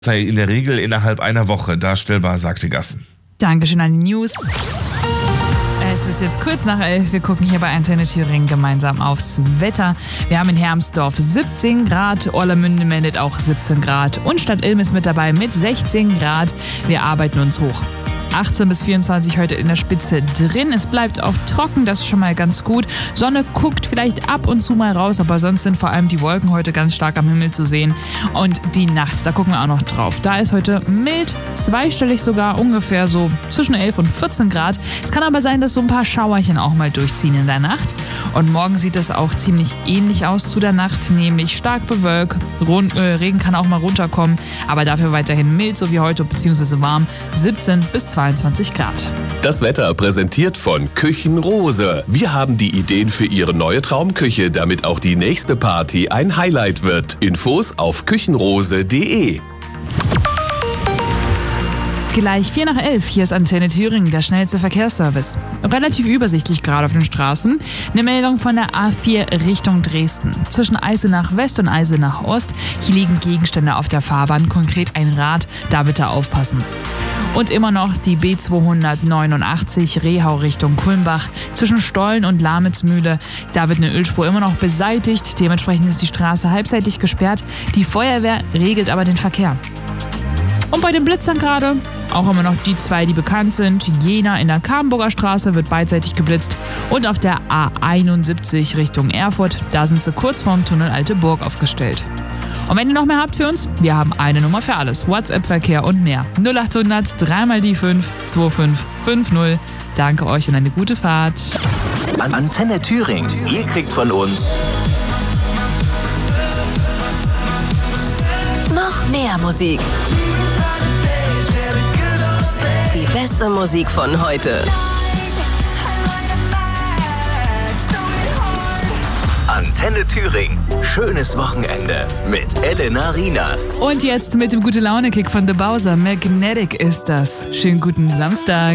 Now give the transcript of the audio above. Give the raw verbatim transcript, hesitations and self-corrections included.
sei in der Regel innerhalb einer Woche darstellbar, sagte Gassen. Dankeschön an die News. Es ist jetzt kurz nach elf. Wir gucken hier bei Antenne Thüringen gemeinsam aufs Wetter. Wir haben in Hermsdorf siebzehn Grad, Orlamünde meldet auch siebzehn Grad und Stadt Ilm ist mit dabei mit sechzehn Grad. Wir arbeiten uns hoch. achtzehn bis vierundzwanzig heute in der Spitze drin. Es bleibt auch trocken, das ist schon mal ganz gut. Sonne guckt vielleicht ab und zu mal raus, aber sonst sind vor allem die Wolken heute ganz stark am Himmel zu sehen. Und die Nacht, da gucken wir auch noch drauf. Da ist heute mild, zweistellig sogar, ungefähr so zwischen elf und vierzehn Grad. Es kann aber sein, dass so ein paar Schauerchen auch mal durchziehen in der Nacht. Und morgen sieht es auch ziemlich ähnlich aus zu der Nacht, nämlich stark bewölkt. Rund, äh, Regen kann auch mal runterkommen, aber dafür weiterhin mild, so wie heute, beziehungsweise warm, siebzehn bis zweiundzwanzig Grad. Das Wetter präsentiert von Küchenrose. Wir haben die Ideen für Ihre neue Traumküche, damit auch die nächste Party ein Highlight wird. Infos auf küchenrose punkt de. Gleich vier nach elf, hier ist Antenne Thüringen, der schnellste Verkehrsservice. Relativ übersichtlich gerade auf den Straßen. Eine Meldung von der A vier Richtung Dresden. Zwischen Eisenach West und Eisenach Ost. Hier liegen Gegenstände auf der Fahrbahn, konkret ein Rad, da bitte aufpassen. Und immer noch die B zweihundertneunundachtzig Rehau Richtung Kulmbach. Zwischen Stollen und Lamitzmühle, da wird eine Ölspur immer noch beseitigt. Dementsprechend ist die Straße halbseitig gesperrt. Die Feuerwehr regelt aber den Verkehr. Und bei den Blitzern gerade auch immer noch die zwei, die bekannt sind. Jena in der Karmenburger Straße wird beidseitig geblitzt. Und auf der A einundsiebzig Richtung Erfurt, da sind sie kurz vorm Tunnel Alte Burg aufgestellt. Und wenn ihr noch mehr habt für uns, wir haben eine Nummer für alles. WhatsApp-Verkehr und mehr. null achthundert drei mal die fünf zwei fünf fünf null. Danke euch und eine gute Fahrt. An Antenne Thüringen. Ihr kriegt von uns noch mehr Musik. Die beste Musik von heute. Antenne Thüringen. Schönes Wochenende mit Elena Rinas. Und jetzt mit dem Gute-Laune-Kick von The Bowser. Magnetic ist das. Schönen guten Samstag.